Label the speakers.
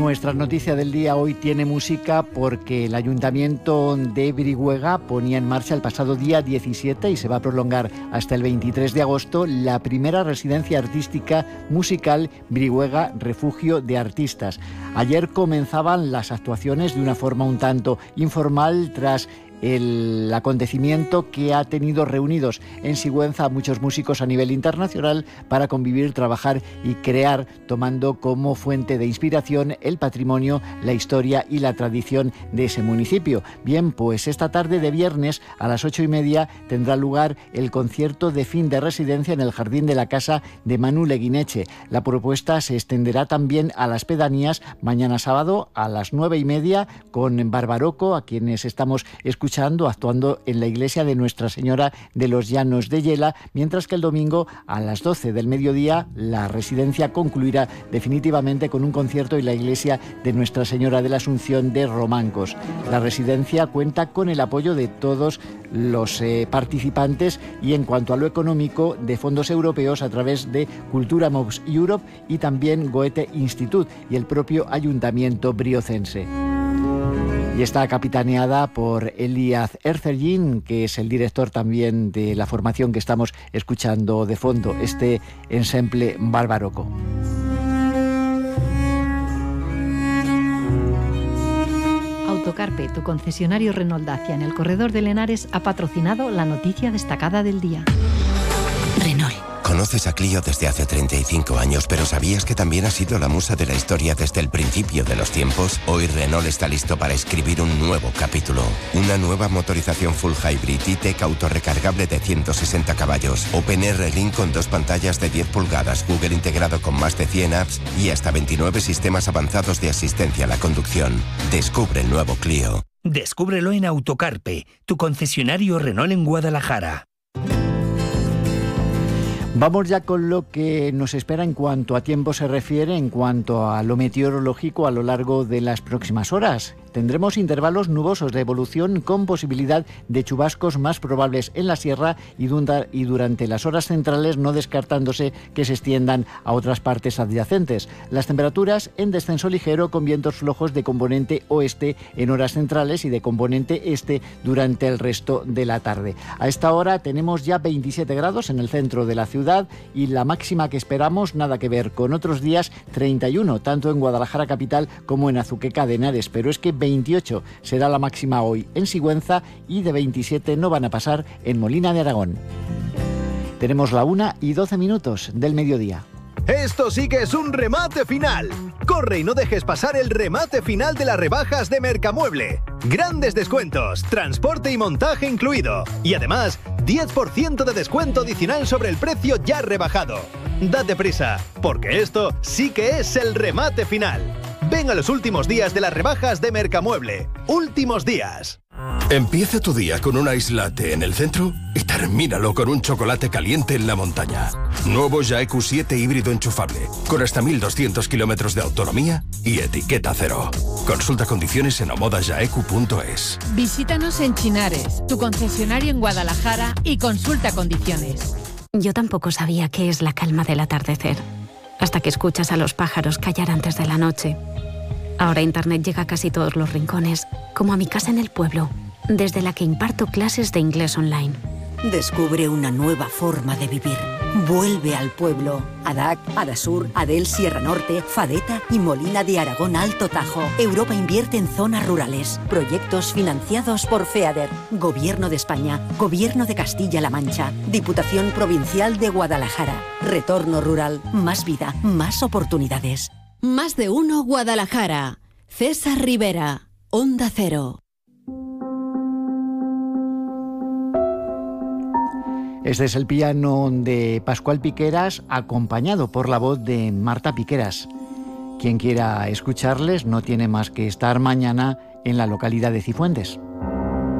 Speaker 1: Nuestra noticia del día hoy tiene música porque el Ayuntamiento de Brihuega ponía en marcha el pasado día 17 y se va a prolongar hasta el 23 de agosto la primera residencia artística musical Brihuega Refugio de Artistas. Ayer comenzaban las actuaciones de una forma un tanto informal tras el acontecimiento que ha tenido reunidos en Sigüenza a muchos músicos a nivel internacional para convivir, trabajar y crear, tomando como fuente de inspiración el patrimonio, la historia y la tradición de ese municipio. Bien, pues esta tarde de viernes a las 8:30 tendrá lugar el concierto de fin de residencia en el jardín de la casa de Manu Leguineche. La propuesta se extenderá también a las pedanías mañana sábado a las 9:30 con Barbaroco, a quienes estamos escuchando actuando en la iglesia de Nuestra Señora de los Llanos de Yela, mientras que el domingo a las 12 del mediodía la residencia concluirá definitivamente con un concierto en la iglesia de Nuestra Señora de la Asunción de Romancos. La residencia cuenta con el apoyo de todos los participantes y en cuanto a lo económico de fondos europeos a través de Cultura Moves Europe y también Goethe Institut y el propio Ayuntamiento briocense. Y está capitaneada por Elias Erzergin, que es el director también de la formación que estamos escuchando de fondo, este ensemble Barbaroco.
Speaker 2: Autocarpe, tu concesionario Renault Dacia en el corredor de Lenares, ha patrocinado la noticia destacada del día.
Speaker 3: Renault. Conoces a Clio desde hace 35 años, pero ¿sabías que también ha sido la musa de la historia desde el principio de los tiempos? Hoy Renault está listo para escribir un nuevo capítulo. Una nueva motorización full hybrid E-Tech autorrecargable de 160 caballos. OpenR Link con 2 pantallas de 10 pulgadas, Google integrado con más de 100 apps y hasta 29 sistemas avanzados de asistencia a la conducción. Descubre el nuevo Clio.
Speaker 4: Descúbrelo en Autocarpe, tu concesionario Renault en Guadalajara.
Speaker 1: Vamos ya con lo que nos espera en cuanto a tiempo se refiere, en cuanto a lo meteorológico a lo largo de las próximas horas. Tendremos intervalos nubosos de evolución con posibilidad de chubascos más probables en la sierra y durante las horas centrales, no descartándose que se extiendan a otras partes adyacentes. Las temperaturas en descenso ligero con vientos flojos de componente oeste en horas centrales y de componente este durante el resto de la tarde. A esta hora tenemos ya 27 grados en el centro de la ciudad y la máxima que esperamos, nada que ver con otros días, 31, tanto en Guadalajara capital como en Azuqueca de Henares, pero es que 28 será la máxima hoy en Sigüenza y de 27 no van a pasar en Molina de Aragón. Tenemos la 1:12 del mediodía.
Speaker 5: Esto sí que es un remate final. Corre y no dejes pasar el remate final de las rebajas de Mercamueble. Grandes descuentos, transporte y montaje incluido. Y además, 10% de descuento adicional sobre el precio ya rebajado. Date prisa, porque esto sí que es el remate final. Ven a los últimos días de las rebajas de Mercamueble. Últimos días.
Speaker 6: Empieza tu día con un ice latte en el centro y termínalo con un chocolate caliente en la montaña. Nuevo Jaeku 7 híbrido enchufable, con hasta 1200 kilómetros de autonomía y etiqueta cero. Consulta condiciones en omodajaeku.es.
Speaker 7: Visítanos en Chinares, tu concesionario en Guadalajara, y consulta condiciones.
Speaker 8: Yo tampoco sabía qué es la calma del atardecer, hasta que escuchas a los pájaros callar antes de la noche. Ahora Internet llega a casi todos los rincones, como a mi casa en el pueblo, desde la que imparto clases de inglés online.
Speaker 9: Descubre una nueva forma de vivir. Vuelve al pueblo. ADAC, Adasur, Adel Sierra Norte, Fadeta y Molina de Aragón Alto Tajo. Europa invierte en zonas rurales. Proyectos financiados por FEADER. Gobierno de España. Gobierno de Castilla-La Mancha. Diputación Provincial de Guadalajara. Retorno rural. Más vida. Más oportunidades.
Speaker 7: Más de uno Guadalajara. César Rivera. Onda Cero.
Speaker 1: Este es el piano de Pascual Piqueras, acompañado por la voz de Marta Piqueras. Quien quiera escucharles no tiene más que estar mañana en la localidad de Cifuentes.